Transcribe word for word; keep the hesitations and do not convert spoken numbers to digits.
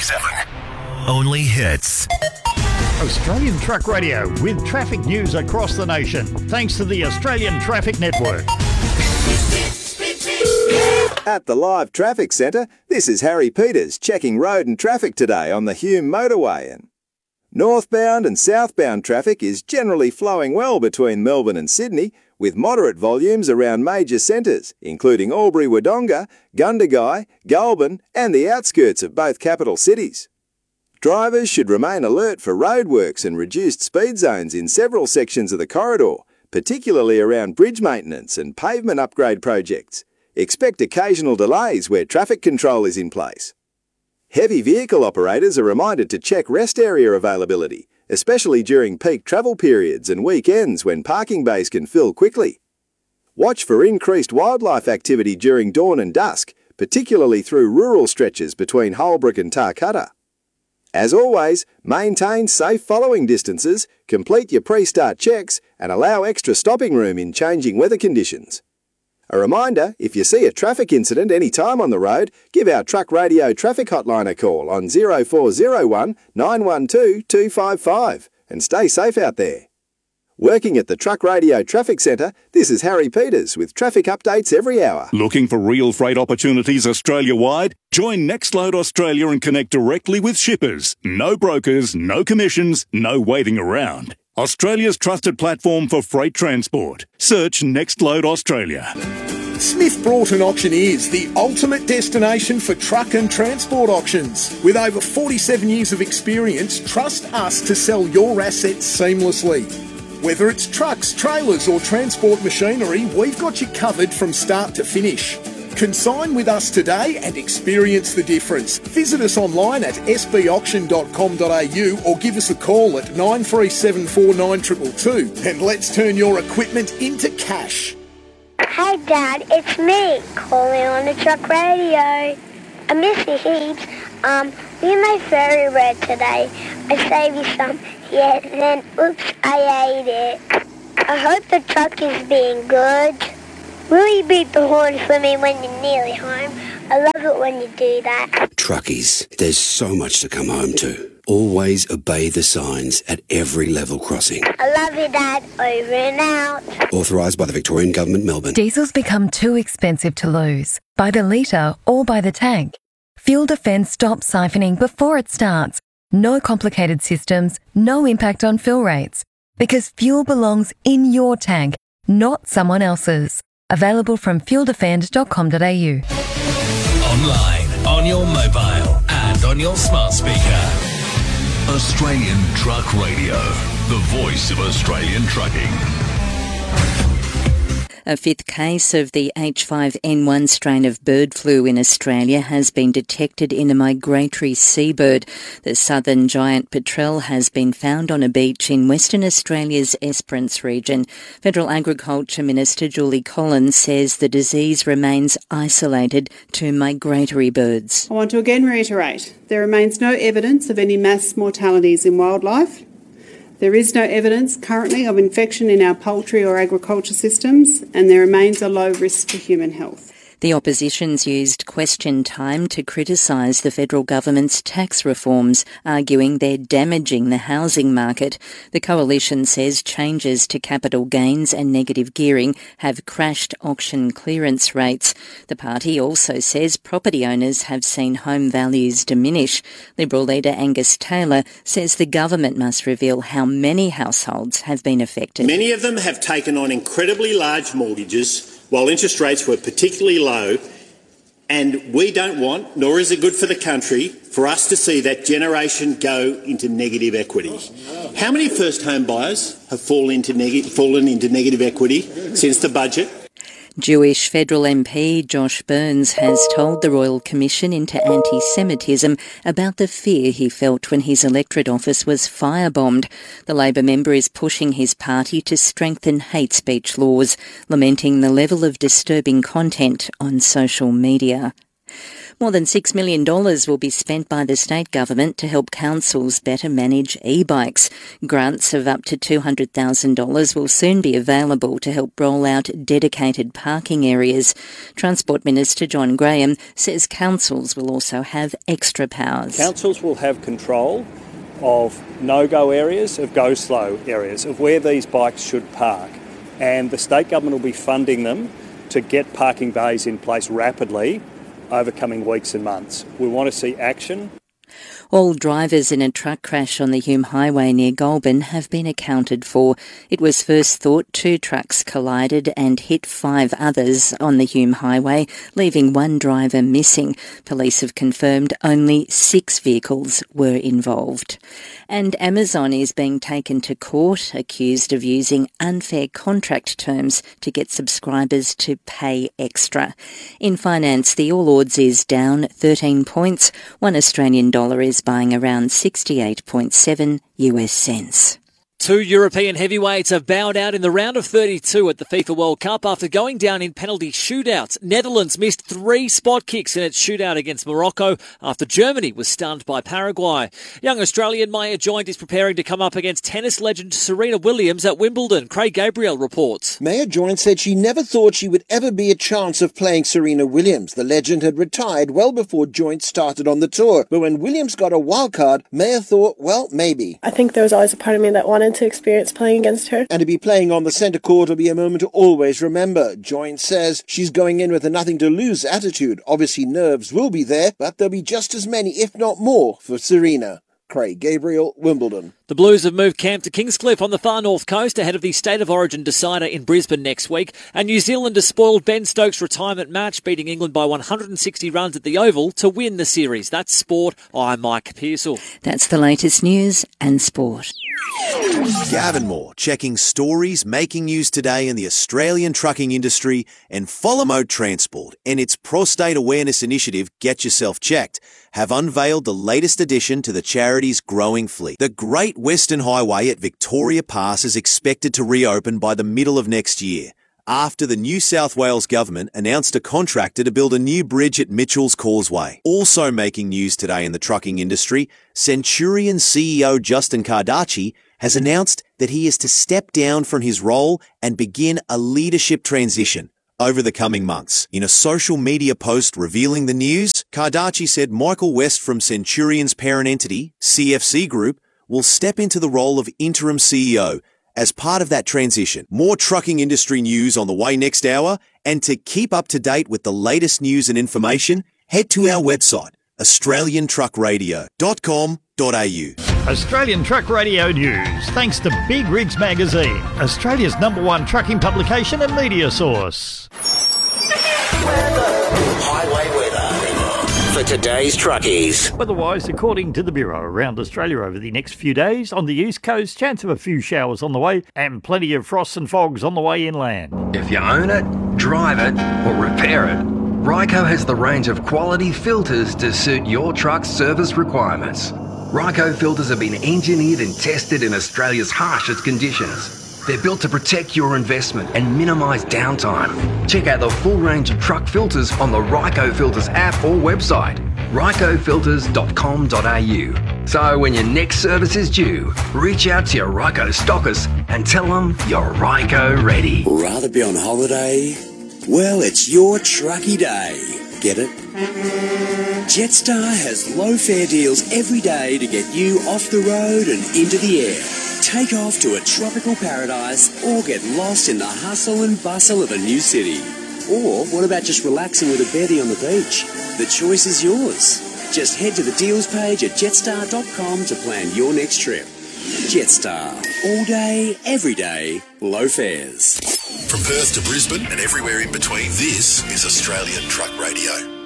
seven. Only hits. Australian Truck Radio with traffic news across the nation. Thanks to the Australian Traffic Network. At the Live Traffic Centre, this is Harry Peters checking road and traffic today on the Hume Motorway. And northbound and southbound traffic is generally flowing well between Melbourne and Sydney, with moderate volumes around major centres, including Albury-Wodonga, Gundagai, Goulburn and the outskirts of both capital cities. Drivers should remain alert for roadworks and reduced speed zones in several sections of the corridor, particularly around bridge maintenance and pavement upgrade projects. Expect occasional delays where traffic control is in place. Heavy vehicle operators are reminded to check rest area availability, especially during peak travel periods and weekends when parking bays can fill quickly. Watch for increased wildlife activity during dawn and dusk, particularly through rural stretches between Holbrook and Tarcutta. As always, maintain safe following distances, complete your pre-start checks and allow extra stopping room in changing weather conditions. A reminder, if you see a traffic incident any time on the road, give our Truck Radio traffic hotline a call on zero four zero one, nine one two, two five five and stay safe out there. Working at the Truck Radio Traffic Centre, this is Harry Peters with traffic updates every hour. Looking for real freight opportunities Australia-wide? Join Nextload Australia and connect directly with shippers. No brokers, no commissions, no waiting around. Australia's trusted platform for freight transport. Search Nextload Australia. Smith Broughton Auctioneers, the ultimate destination for truck and transport auctions. With over forty-seven years of experience, trust us to sell your assets seamlessly. Whether it's trucks, trailers or transport machinery, we've got you covered from start to finish. Consign with us today and experience the difference. Visit us online at s b auction dot com dot a u or give us a call at nine three seven four nine two two two and let's turn your equipment into cash. Hey Dad, it's me, calling on the Truck Radio. I miss you heaps. Um, we made fairy bread today. I saved you some. Yeah, then, oops, I ate it. I hope the truck is being good. Will you beat the horn for me when you're nearly home? I love it when you do that. Truckies, there's so much to come home to. Always obey the signs at every level crossing. I love you, Dad. Over and out. Authorised by the Victorian Government, Melbourne. Diesel's become too expensive to lose. By the litre or by the tank. Fuel Defence stops siphoning before it starts. No complicated systems, no impact on fill rates. Because fuel belongs in your tank, not someone else's. Available from fuel defend dot com dot a u. Online, on your mobile and on your smart speaker. Australian Truck Radio, the voice of Australian trucking. A fifth case of the H five N one strain of bird flu in Australia has been detected in a migratory seabird. The southern giant petrel has been found on a beach in Western Australia's Esperance region. Federal Agriculture Minister Julie Collins says the disease remains isolated to migratory birds. I want to again reiterate, there remains no evidence of any mass mortalities in wildlife. There is no evidence currently of infection in our poultry or agriculture systems, and there remains a low risk to human health. The opposition's used question time to criticise the federal government's tax reforms, arguing they're damaging the housing market. The coalition says changes to capital gains and negative gearing have crashed auction clearance rates. The party also says property owners have seen home values diminish. Liberal leader Angus Taylor says the government must reveal how many households have been affected. Many of them have taken on incredibly large mortgages while interest rates were particularly low, and we don't want, nor is it good for the country, for us to see that generation go into negative equity. How many first home buyers have fallen into, neg- fallen into negative equity since the budget? Jewish federal M P Josh Burns has told the Royal Commission into Anti-Semitism about the fear he felt when his electorate office was firebombed. The Labor member is pushing his party to strengthen hate speech laws, lamenting the level of disturbing content on social media. More than six million dollars will be spent by the state government to help councils better manage e-bikes. Grants of up to two hundred thousand dollars will soon be available to help roll out dedicated parking areas. Transport Minister John Graham says councils will also have extra powers. Councils will have control of no-go areas, of go-slow areas, of where these bikes should park. And the state government will be funding them to get parking bays in place rapidly over coming weeks and months. We want to see action. All drivers in a truck crash on the Hume Highway near Goulburn have been accounted for. It was first thought two trucks collided and hit five others on the Hume Highway, leaving one driver missing. Police have confirmed only six vehicles were involved. And Amazon is being taken to court, accused of using unfair contract terms to get subscribers to pay extra. In finance, the All Ords is down thirteen points. One Australian dollar is buying around sixty-eight point seven U S cents. Two European heavyweights have bowed out in the round of thirty-two at the FIFA World Cup after going down in penalty shootouts. Netherlands missed three spot kicks in its shootout against Morocco after Germany was stunned by Paraguay. Young Australian Maya Joint is preparing to come up against tennis legend Serena Williams at Wimbledon. Craig Gabriel reports. Maya Joint said she never thought she would ever be a chance of playing Serena Williams. The legend had retired well before Joint started on the tour. But when Williams got a wild card, Maya thought, well, maybe. I think there was always a part of me that wanted to experience playing against her. And to be playing on the centre court will be a moment to always remember. Joint says she's going in with a nothing-to-lose attitude. Obviously nerves will be there, but there'll be just as many, if not more, for Serena. Craig Gabriel, Wimbledon. The Blues have moved camp to Kingscliff on the far north coast ahead of the State of Origin decider in Brisbane next week. And New Zealand has spoiled Ben Stokes' retirement match, beating England by one hundred sixty runs at the Oval to win the series. That's sport. I'm Mike Pearsall. That's the latest news and sport. Gavin Moore checking stories making news today in the Australian trucking industry, and Follow Transport and its prostate awareness initiative Get Yourself Checked have unveiled the latest addition to the charity's growing fleet. The Great Western Highway at Victoria Pass is expected to reopen by the middle of next year, after the New South Wales government announced a contractor to build a new bridge at Mitchell's Causeway. Also making news today in the trucking industry, Centurion C E O Justin Cardaci has announced that he is to step down from his role and begin a leadership transition over the coming months. In a social media post revealing the news, Cardaci said Michael West from Centurion's parent entity, C F C Group, will step into the role of interim C E O as part of that transition. More trucking industry news on the way next hour, and to keep up to date with the latest news and information, head to our website, australian truck radio dot com dot a u. Australian Truck Radio News, thanks to Big Rigs Magazine, Australia's number one trucking publication and media source. Highway weather for today's truckies. Weather-wise, according to the Bureau, around Australia over the next few days, on the east coast, chance of a few showers on the way, and plenty of frosts and fogs on the way inland. If you own it, drive it, or repair it, Ryco has the range of quality filters to suit your truck's service requirements. Ryco filters have been engineered and tested in Australia's harshest conditions. They're built to protect your investment and minimise downtime. Check out the full range of truck filters on the Ryco Filters app or website, ryco filters dot com dot a u. So when your next service is due, reach out to your Ryco stockist and tell them you're Ryco ready. Rather be on holiday? Well, it's your trucky day. Get it? Jetstar has low fare deals every day to get you off the road and into the air. Take off to a tropical paradise or get lost in the hustle and bustle of a new city. Or what about just relaxing with a beddie on the beach? The choice is yours. Just head to the deals page at jetstar dot com to plan your next trip. Jetstar. All day, every day, low fares. From Perth to Brisbane and everywhere in between, this is Australian Truck Radio.